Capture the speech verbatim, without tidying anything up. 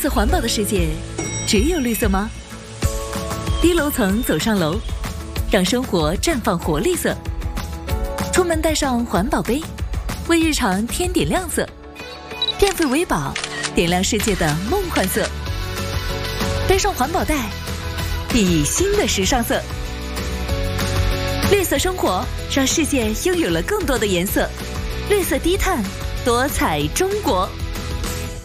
色环保的世界，只有绿色吗？低楼层走上楼，让生活绽放活力色。出门带上环保杯，为日常添点亮色。电费为宝，点亮世界的梦幻色。背上环保袋，熠熠新的时尚色。绿色生活，让世界拥有了更多的颜色。绿色低碳，多彩中国。